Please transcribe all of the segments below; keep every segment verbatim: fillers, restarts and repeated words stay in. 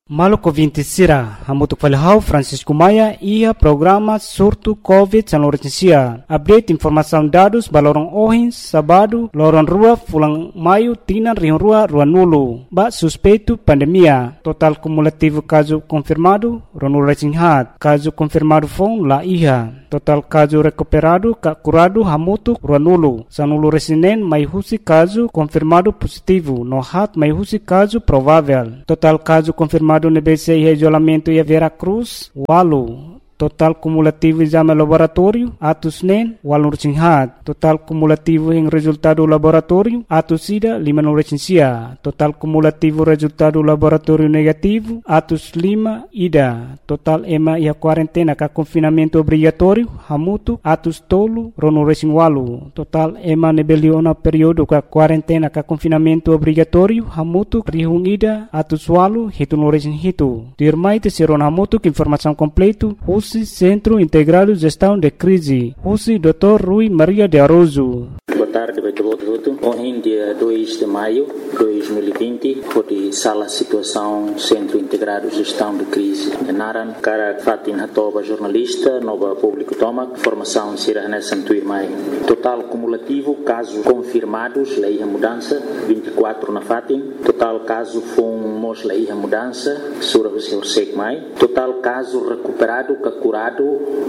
Maluco vinte sira, hamutuk falhau Francisco Maia ia programa surto Covid sanlor tinsia. Update informação dados balorong ohin sabado lorong rua fulang maio tina rion rua rua nulu. Ba suspeito pandemia. Total cumulativo caso confirmado ronul recinghat. Caso confirmado fong la iha. Total caso recuperado ka curado hamutuk rua nulu. Sanulu resinen mai husi caso confirmado positivo. No hat mai husi caso provável. Total caso confirmado no B C I isolamento e Vera Cruz, Walu. Total cumulativo exame laboratório, atos nen, walu recinghat. Total cumulativo em resultado laboratório, atos ida, lima no recensia. Total cumulativo resultado laboratório negativo, atos lima, ida. Total ema e a quarentena ka confinamento obrigatório, hamutu, atos tolo, rono recing walu. Total ema nebeliona período ka quarentena ka confinamento obrigatório, hamutu, rihung ida, atos walu, hitu no recing hitu. Dirmai te seron hamutu, informação completo, Centro Integrado de Gestão de Crise, U C I doutor Rui Maria de Aroso. Boa tarde, Beto. Hoje, dia dois de maio de dois mil e vinte, foi sala situação Centro Integrado de Gestão de Crise. Naran, cara Fatin Hatoba, jornalista, nova público toma, formação Sira Nessa Tuirmai. Total cumulativo, casos confirmados, lei a mudança, vinte e quatro na Fatin. Total caso fomos lei a mudança, Sura Hussein Mai. Total caso recuperado, curado,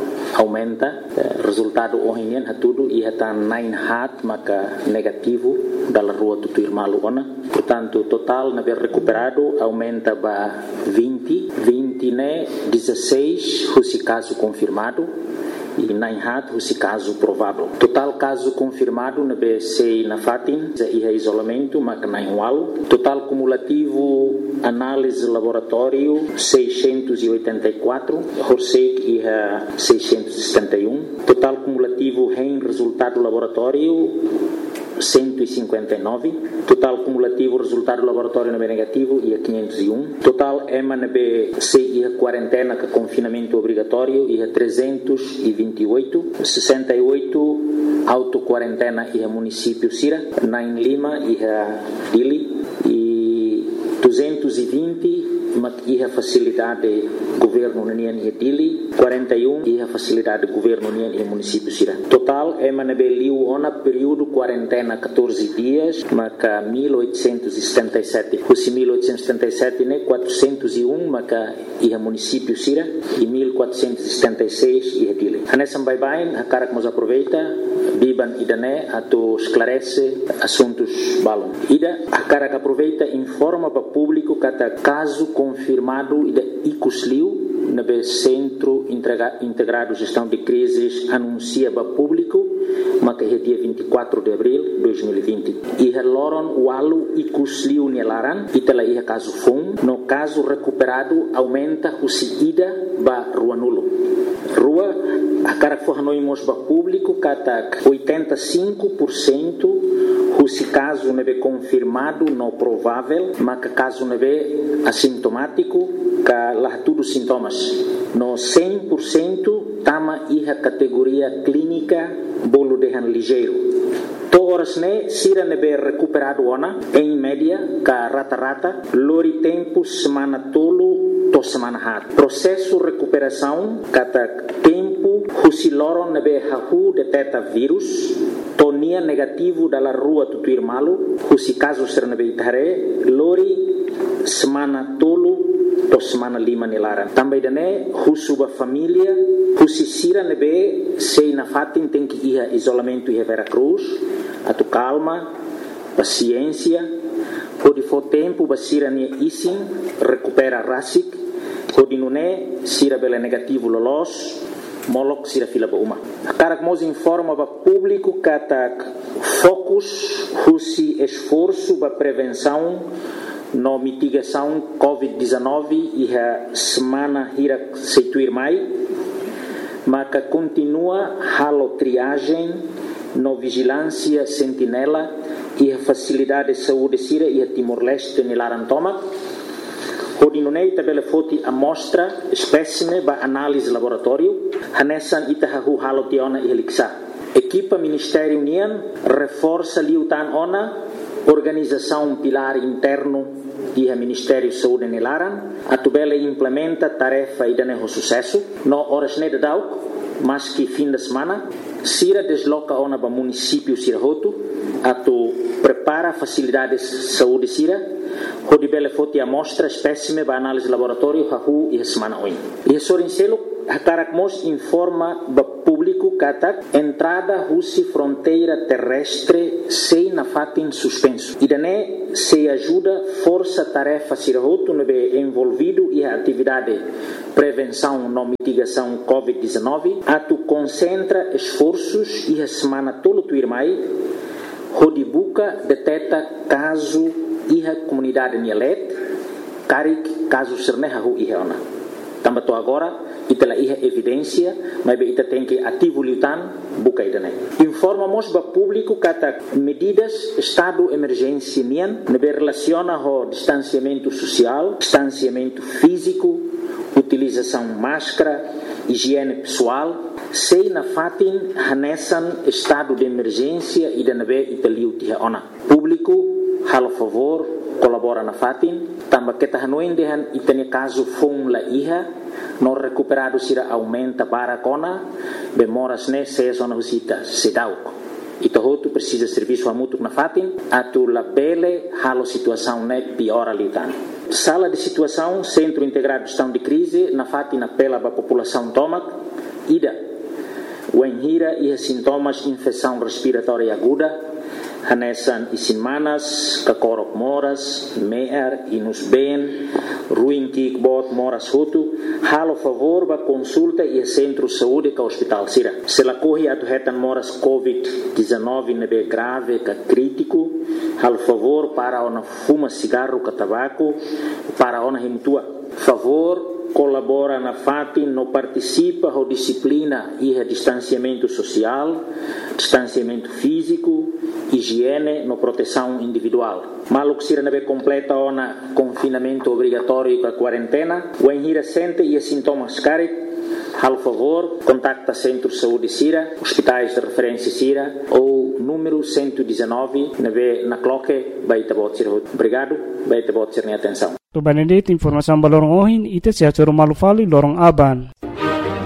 aumenta. Resultado hoje é tudo e está nine hat maka negativo da rua do Tuirmalu ona. Portanto, total na ver recuperado aumenta para vinte, vinte né, dezesseis, esse caso confirmado e nine hat, esse caso provável. Total caso confirmado na B C na Fatin, e é isolamento, mas nine walo. Total cumulativo análise laboratório seiscentos e oitenta e quatro, Horsek e é seiscentos e setenta e um. Total cumulativo em resultado laboratório cento e cinquenta e nove. Total cumulativo resultado laboratório na B negativo e é quinhentos e um. Total E M A na B C e a quarentena com confinamento obrigatório e é trezentos e vinte e oito. sessenta e oito auto-quarentena e é município Sira. nove Lima e é Dili. E duzentos e vinte e a facilidade governo União e Dili, quarenta e um e a facilidade governo União e município Sira. Total é manabeliu ona período quarentena catorze dias, maca mil oitocentos e setenta e sete. Os mil oitocentos e setenta e sete né quatrocentos e um maca e a município Sira e mil quatrocentos e setenta e seis e a Dili. Anessa bye bye, a cara que nos aproveita, biban idané ato esclarece assuntos balon. Ida a cara que aproveita informa para público cada caso confirmado ida icusliu na B Centro Integrado de Gestão de Crises anuncia para público mas é dia vinte e quatro de abril de dois mil e vinte. E loron walu icusliu nelaran e tela ia caso fun no caso recuperado aumenta o ida ba rua nulo. Rua a cara que for noimos para público kata oitenta e cinco por cento se caso não é confirmado, não provável, mas que caso não é assintomático, que lá tudo sintomas. No cem por cento, tama a categoria clínica, bolo de han ligeiro. Todas né, sira ne be recuperado ona, em média, que rata-rata, lori tempo semana tolo, to semana hat. Processo recuperação, kata tempo, husi loron ne be hahu deteta vírus, tonia negativo dalla rua do Tuirmalu, husi caso ser ne be itare, lori semana tolo, to semana lima nilaran. Também dane, husuba família, husi sira ne be, sei na fatin tem que ir isolamento e Vera Cruz, atu calma, paciência, pode for tempo, basira ne isin, recupera rasik, pode nune, sira bela negativo lolos, molok sira fila ba uma. A cara que nos informa para público que focus, husi esforço para prevenção, no mitigação covid dezenove e a semana ira seituir mai, mas que continua halo triagem no vigilância sentinela e a facilidade de saúde sira e a Timor-Leste nilarantoma. Hodinunei tabela foti amostra espécime ba análise laboratório hanesan itahahu halo tiona e heliksa. Equipa Ministério União reforça liutan ona organização pilar interno e o Ministério da Saúde nelaran, a tubela implementa tarefa e dane sucesso, no horas neda dau, mas que fim de semana, Sira desloca ona para município Sira Roto, a tu prepara facilidades de saúde Sira, onde bele foti amostra espécime para análise laboratório hahu e a semana oin. E a Sorincelo, a Caracmos informa para público que entrada russa fronteira terrestre sem na fatin suspenso. E daí se ajuda força tarefa Sirahoto no envolvido e a atividade prevenção e mitigação covid dezenove, a tu concentra esforços e a semana todo tu irmai, onde buca detecta caso e a comunidade Nielet, carik caso sernehahu e reona. Também agora, ita ia evidência, mas ita tem que ativo lutan, buka idane. Informamos para público que medidas estado emergência nian, nebe relaciona o distanciamento social, distanciamento físico, utilização máscara, higiene pessoal, sei na fatin hanesan estado de emergência e de nebe ita liutia ona. Público, halo favor, colabora na fatin, também que tahanoin dehan itane caso fom la iha, no recuperado sira aumenta para cona, bemoras ne se zona visita sedauco. Ito hotu precisa serviço amutuk na fatin, atu la bele halo situação ne piora litan. Sala de situação, Centro Integrado de Gestão de Crise, na fatin apela para a população tomac, ida, o enhira e sintomas de infecção respiratória aguda, hanesan isinmanas, kakorok moras, meer, inus ben, ruim kikbot moras hutu, halo favor ba consulta e centro saúde ka hospital sira. Se la corre atu hetan moras covid dezenove nebe grave ka crítico, halo favor para ona fuma cigarro ka tabaco, para ona himtua. Favor colabora na fatin, no participa a disciplina e a distanciamento social, distanciamento físico, higiene, no proteção individual. Maluk sira nebe completa ona confinamento obrigatório com a quarentena, o enhira sente e sintomas carik, hal favor, contacta Centro de Saúde Sira, hospitais de referência Sira ou número cento e dezenove, nebe na cloque, baita bot sira. Obrigado, baita bot sira atenção. To Benedict informação balorong ohin ite sia coro malufali lorong aban.